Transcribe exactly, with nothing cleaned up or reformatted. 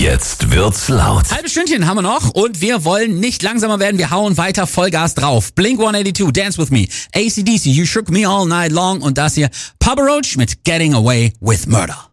Jetzt wird's laut. Halbes Stündchen haben wir noch und wir wollen nicht langsamer werden. Wir hauen weiter Vollgas drauf. Blink one eighty-two, Dance With Me. A C D C, You Shook Me All Night Long. Und das hier, Papa Roach mit Getting Away With Murder.